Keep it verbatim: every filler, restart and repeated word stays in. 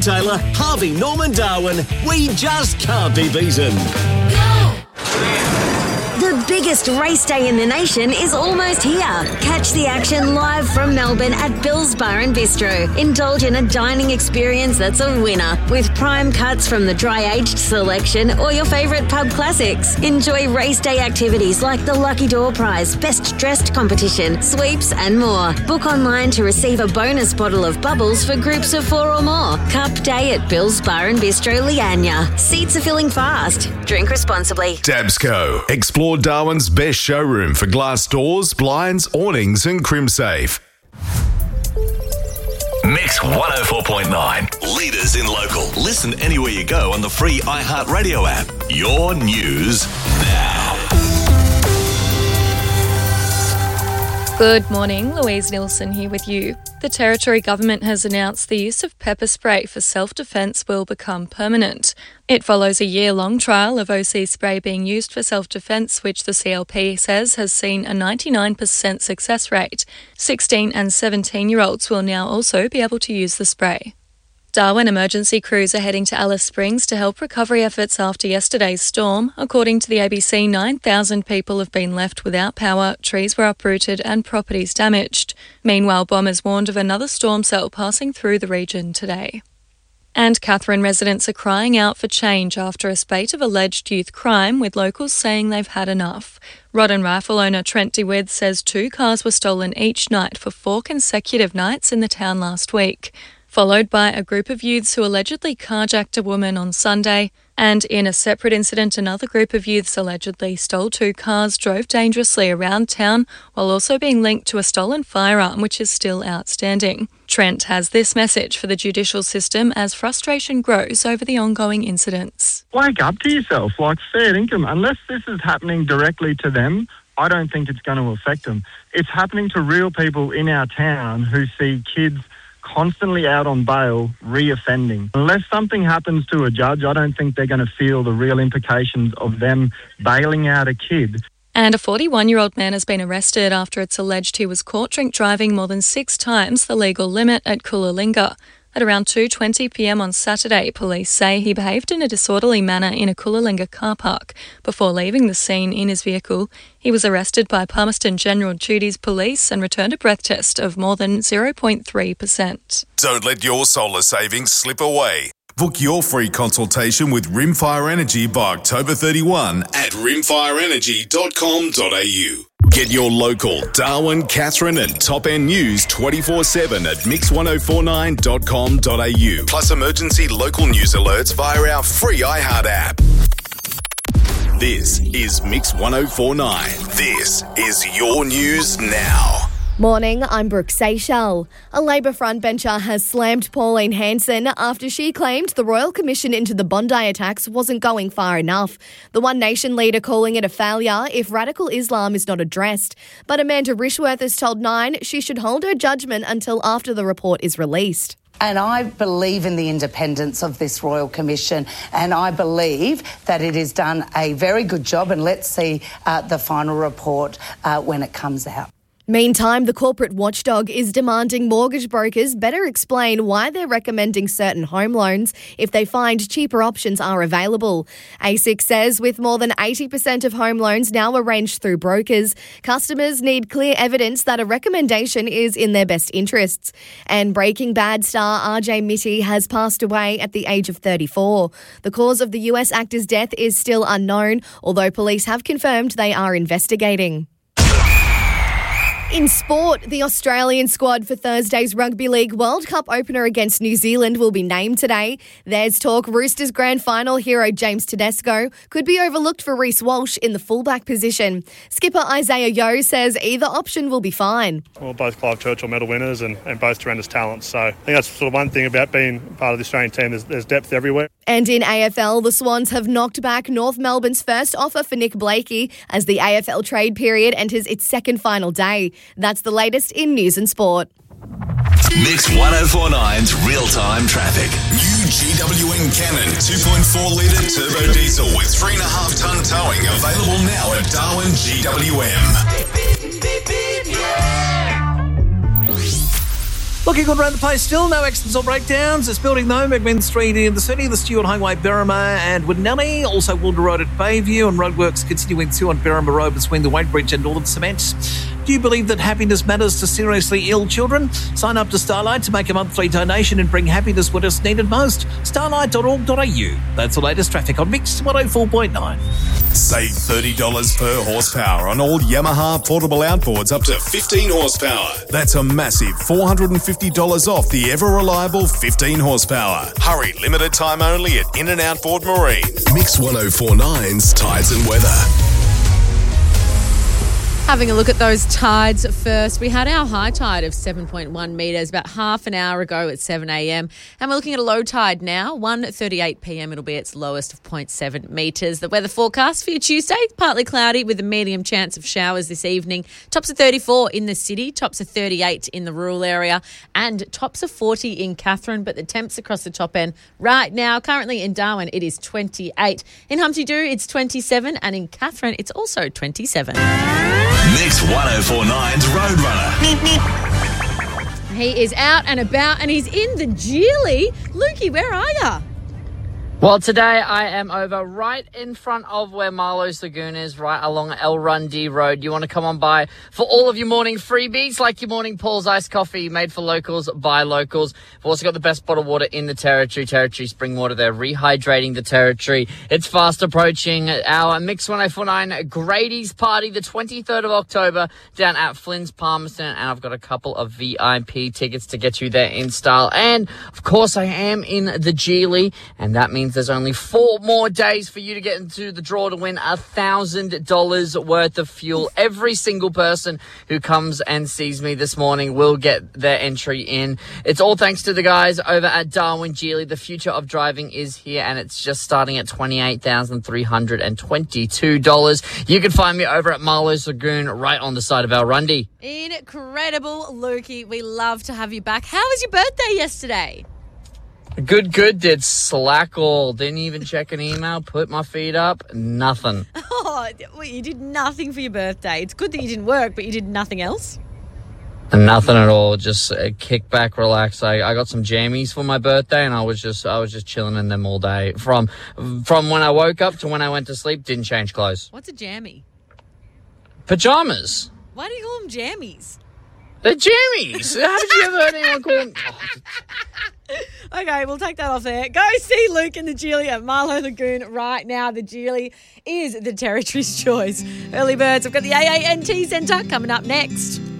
Taylor, Harvey Norman Darwin, we just can't be beaten. The biggest race day in the nation is almost here. Catch the action live from Melbourne at Bill's Bar and Bistro. Indulge in a dining experience that's a winner with prime cuts from the dry-aged selection or your favourite pub classics. Enjoy race day activities like the Lucky Door Prize, Best Dressed competition, sweeps and more. Book online to receive a bonus bottle of bubbles for groups of four or more. Cup day at Bill's Bar and Bistro, Leanya. Seats are filling fast. Drink responsibly. Dabsco. Explore Darwin's best showroom for glass doors, blinds, awnings and CrimSafe. Mix one oh four point nine. Leaders in local. Listen anywhere you go on the free iHeartRadio app. Your news now. Good morning, Louise Nielsen here with you. The Territory Government has announced the use of pepper spray for self-defence will become permanent. It follows a year-long trial of O C spray being used for self-defence, which the C L P says has seen a ninety-nine percent success rate. sixteen and seventeen-year-olds will now also be able to use the spray. Darwin emergency crews are heading to Alice Springs to help recovery efforts after yesterday's storm. According to the A B C, nine thousand people have been left without power, trees were uprooted and properties damaged. Meanwhile, bombers warned of another storm cell passing through the region today. And Katherine residents are crying out for change after a spate of alleged youth crime, with locals saying they've had enough. Rod and Rifle owner Trent DeWith says two cars were stolen each night for four consecutive nights in the town last week, followed by a group of youths who allegedly carjacked a woman on Sunday, and in a separate incident another group of youths allegedly stole two cars, drove dangerously around town, while also being linked to a stolen firearm which is still outstanding. Trent has this message for the judicial system as frustration grows over the ongoing incidents. Wake up to yourself, like fair income. Unless this is happening directly to them, I don't think it's going to affect them. It's happening to real people in our town who see kids constantly out on bail, re-offending. Unless something happens to a judge, I don't think they're going to feel the real implications of them bailing out a kid. And a forty-one-year-old man has been arrested after it's alleged he was caught drink driving more than six times the legal limit at Coolalingga. At around two twenty p m on Saturday, police say he behaved in a disorderly manner in a Coolalingga car park. Before leaving the scene in his vehicle, he was arrested by Palmerston General Duties Police and returned a breath test of more than zero point three percent. Don't let your solar savings slip away. Book your free consultation with Rimfire Energy by October thirty-first at rimfire energy dot com dot a u. Get your local Darwin, Katherine and top-end news twenty-four seven at mix one oh four nine dot com dot a u. Plus emergency local news alerts via our free iHeart app. This is Mix one oh four nine. This is your news now. Morning, I'm Brooke Seychelles. A Labor frontbencher has slammed Pauline Hanson after she claimed the Royal Commission into the Bondi attacks wasn't going far enough. The One Nation leader calling it a failure if radical Islam is not addressed. But Amanda Rishworth has told Nine she should hold her judgment until after the report is released. And I believe in the independence of this Royal Commission, and I believe that it has done a very good job, and let's see uh, the final report uh, when it comes out. Meantime, the corporate watchdog is demanding mortgage brokers better explain why they're recommending certain home loans if they find cheaper options are available. A S I C says with more than eighty percent of home loans now arranged through brokers, customers need clear evidence that a recommendation is in their best interests. And Breaking Bad star R J Mitte has passed away at the age of thirty-four. The cause of the U S actor's death is still unknown, although police have confirmed they are investigating. In sport, the Australian squad for Thursday's Rugby League World Cup opener against New Zealand will be named today. There's talk Roosters grand final hero James Tedesco could be overlooked for Reece Walsh in the fullback position. Skipper Isaiah Yeo says either option will be fine. Well, both Clive Churchill medal winners and, and both tremendous talents. So I think that's sort of one thing about being part of the Australian team. There's, there's depth everywhere. And in A F L, the Swans have knocked back North Melbourne's first offer for Nick Blakey as the A F L trade period enters its second final day. That's the latest in news and sport. Mix one oh four nine's real-time traffic. New G W N Cannon two point four litre turbo diesel with three point five tonne towing available now at Darwin G W M. Looking good around the place still. No accidents or breakdowns. It's building though. McMinn Street in the city, the Stewart Highway, Berrima and Winnelly. Also Wilder Road at Bayview, and roadworks continuing too on Berrima Road between the Wade Bridge and Northern Cement. Do you believe that happiness matters to seriously ill children? Sign up to Starlight to make a monthly donation and bring happiness when it's needed most. starlight dot org dot a u. That's the latest traffic on Mix one oh four point nine. Save thirty dollars per horsepower on all Yamaha portable outboards up to fifteen horsepower. That's a massive four hundred fifty dollars off the ever-reliable fifteen horsepower. Hurry, limited time only at In and Outboard Marine. Mix one oh four point nine's Tides and Weather. Having a look at those tides first. We had our high tide of seven point one metres about half an hour ago at seven a.m. And we're looking at a low tide now, one thirty-eight p.m. It'll be its lowest of zero point seven metres. The weather forecast for your Tuesday, partly cloudy with a medium chance of showers this evening. Tops of thirty-four in the city, tops of thirty-eight in the rural area, and tops of forty in Katherine. But the temps across the top end right now, currently in Darwin, it is twenty-eight. In Humpty Doo, it's twenty-seven. And in Katherine, it's also twenty-seven. Mix one oh four point nine's Roadrunner. He is out and about and he's in the Geely. Lukey, where are you? Well, today I am over right in front of where Marlowe's Lagoon is, right along El Rundy Road. You want to come on by for all of your morning freebies, like your morning Paul's Iced Coffee, made for locals, by locals. We've also got the best bottled water in the Territory, Territory Spring Water. They're rehydrating the Territory. It's fast approaching our Mix one oh four point nine Grady's Party, the twenty-third of October, down at Flynn's Palmerston. And I've got a couple of V I P tickets to get you there in style. And, of course, I am in the Geely, and that means there's only four more days for you to get into the draw to win one thousand dollars worth of fuel. Every single person who comes and sees me this morning will get their entry in. It's all thanks to the guys over at Darwin Geely. The future of driving is here, and it's just starting at twenty-eight thousand three hundred twenty-two dollars. You can find me over at Marlowe's Lagoon, right on the side of our Rundy. Incredible, Lukey. We love to have you back. How was your birthday yesterday? Good, good. Did slack all. Didn't even check an email. Put my feet up. Nothing. Oh, well, you did nothing for your birthday. It's good that you didn't work, but you did nothing else? Nothing at all. Just uh, kick back, relax. I, I got some jammies for my birthday, and I was just I was just chilling in them all day. From from when I woke up to when I went to sleep, didn't change clothes. What's a jammy? Pajamas. Why do you call them jammies? They're jammies. Haven't you ever heard anyone call them? Oh. Okay, we'll take that off there. Go see Luke and the Geely at Marlowe Lagoon right now. The Geely is the Territory's choice. Early birds, I've got the A A N T Centre coming up next.